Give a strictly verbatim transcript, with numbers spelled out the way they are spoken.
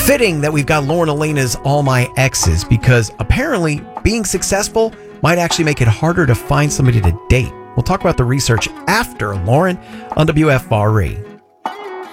Fitting that we've got Lauren Elena's All My Exes, because apparently being successful might actually make it harder to find somebody to date. We'll talk about the research after Lauren on W F R E.